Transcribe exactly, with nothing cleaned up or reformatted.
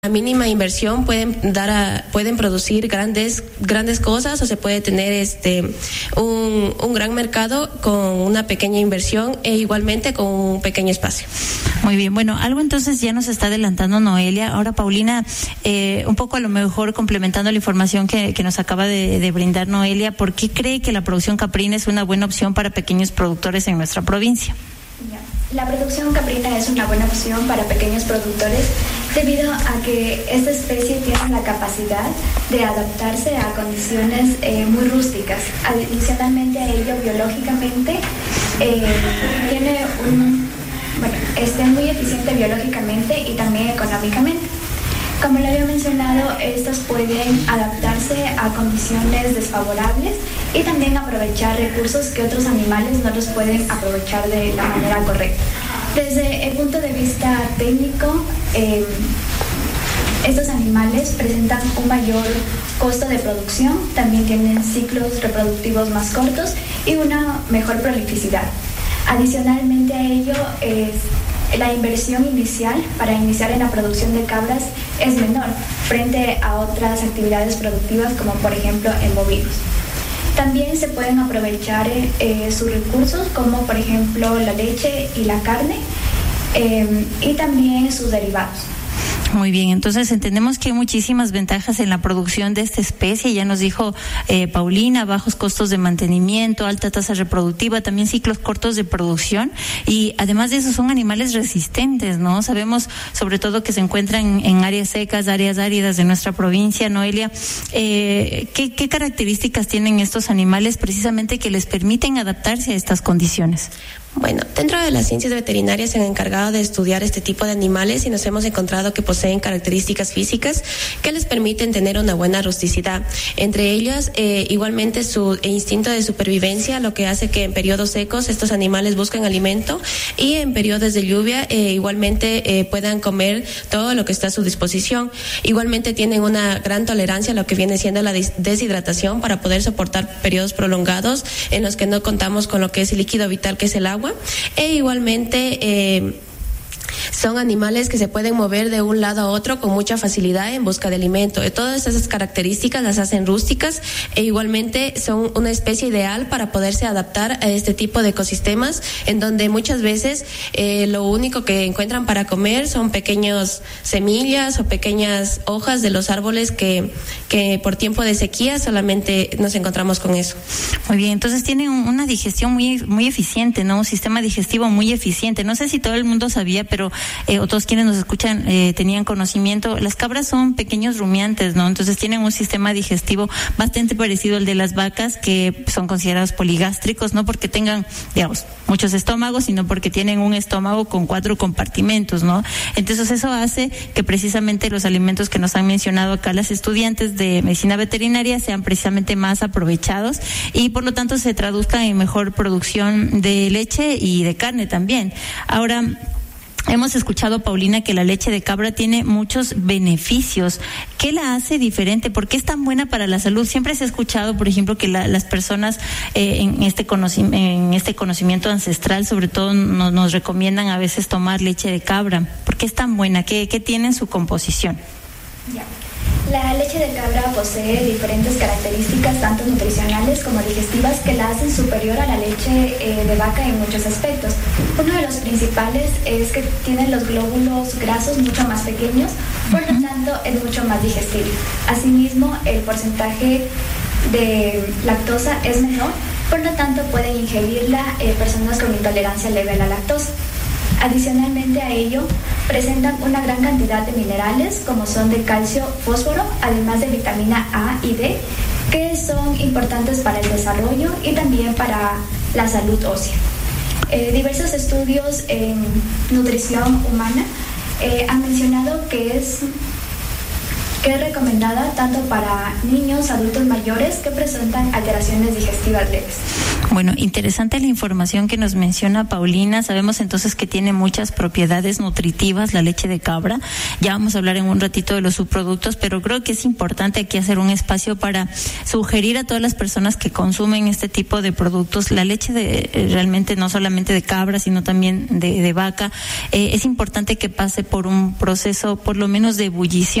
La mínima inversión pueden dar a, pueden producir grandes grandes cosas, o se puede tener este un, un gran mercado con una pequeña inversión e igualmente con un pequeño espacio. Muy bien, bueno, algo entonces ya nos está adelantando Noelia. Ahora, Paulina, eh, un poco a lo mejor complementando la información que, que nos acaba de, de brindar Noelia, ¿por qué cree que la producción caprina es una buena opción para pequeños productores en nuestra provincia? La producción caprina es una buena opción para pequeños productores debido a que esta especie tiene la capacidad de adaptarse a condiciones eh, muy rústicas. Adicionalmente a ello, biológicamente, eh, tiene un, bueno, es muy eficiente biológicamente y también económicamente. Como lo había mencionado, estos pueden adaptarse a condiciones desfavorables y también aprovechar recursos que otros animales no los pueden aprovechar de la manera correcta. Desde el punto de vista técnico, eh, estos animales presentan un mayor costo de producción, también tienen ciclos reproductivos más cortos y una mejor prolificidad. Adicionalmente a ello, es la inversión inicial para iniciar en la producción de cabras es menor frente a otras actividades productivas como por ejemplo en bovinos. También se pueden aprovechar eh, sus recursos como por ejemplo la leche y la carne eh, y también sus derivados. Muy bien, entonces entendemos que hay muchísimas ventajas en la producción de esta especie. Ya nos dijo eh, Paulina, bajos costos de mantenimiento, alta tasa reproductiva, también ciclos cortos de producción, y además de eso son animales resistentes, ¿no? Sabemos sobre todo que se encuentran en áreas secas, áreas áridas de nuestra provincia. Noelia, eh, ¿qué, qué características tienen estos animales precisamente que les permiten adaptarse a estas condiciones? Bueno, dentro de las ciencias veterinarias se han encargado de estudiar este tipo de animales y nos hemos encontrado que poseen características físicas que les permiten tener una buena rusticidad. Entre ellas, eh, igualmente su instinto de supervivencia, lo que hace que en periodos secos estos animales busquen alimento y en periodos de lluvia eh, igualmente eh, puedan comer todo lo que está a su disposición. Igualmente tienen una gran tolerancia a lo que viene siendo la deshidratación para poder soportar periodos prolongados en los que no contamos con lo que es el líquido vital, que es el agua. E igualmente eh, son animales que se pueden mover de un lado a otro con mucha facilidad en busca de alimento. Todas esas características las hacen rústicas e igualmente son una especie ideal para poderse adaptar a este tipo de ecosistemas en donde muchas veces eh, lo único que encuentran para comer son pequeñas semillas o pequeñas hojas de los árboles que, que por tiempo de sequía solamente nos encontramos con eso. Muy bien, entonces tienen una digestión muy, muy eficiente, ¿no? Un sistema digestivo muy eficiente. No sé si todo el mundo sabía, pero Eh, o todos quienes nos escuchan eh, tenían conocimiento. Las cabras son pequeños rumiantes, ¿no? Entonces tienen un sistema digestivo bastante parecido al de las vacas, que son considerados poligástricos, no porque tengan, digamos, muchos estómagos, sino porque tienen un estómago con cuatro compartimentos, ¿no? Entonces eso hace que precisamente los alimentos que nos han mencionado acá las estudiantes de medicina veterinaria sean precisamente más aprovechados y por lo tanto se traduzcan en mejor producción de leche y de carne también. Ahora, hemos escuchado, Paulina, que la leche de cabra tiene muchos beneficios. ¿Qué la hace diferente? ¿Por qué es tan buena para la salud? Siempre se ha escuchado, por ejemplo, que la, las personas eh, en, este conocimiento, en este conocimiento ancestral, sobre todo, no, nos recomiendan a veces tomar leche de cabra. ¿Por qué es tan buena? ¿Qué, qué tiene en su composición? Ya. La leche de cabra posee diferentes características, tanto nutricionales como digestivas, que la hacen superior a la leche eh, de vaca en muchos aspectos. Uno de los principales es que tiene los glóbulos grasos mucho más pequeños, por lo tanto es mucho más digestible. Asimismo, el porcentaje de lactosa es menor, por lo tanto pueden ingerirla eh, personas con intolerancia leve a la lactosa. Adicionalmente a ello, presentan una gran cantidad de minerales como son de calcio, fósforo, además de vitamina A y D, que son importantes para el desarrollo y también para la salud ósea. Eh, diversos estudios en nutrición humana eh, han mencionado que es que es recomendada tanto para niños, adultos mayores que presentan alteraciones digestivas leves. Bueno, interesante la información que nos menciona Paulina. Sabemos entonces que tiene muchas propiedades nutritivas la leche de cabra. Ya vamos a hablar en un ratito de los subproductos, pero creo que es importante aquí hacer un espacio para sugerir a todas las personas que consumen este tipo de productos, la leche de realmente no solamente de cabra, sino también de, de vaca. Eh, es importante que pase por un proceso por lo menos de ebullición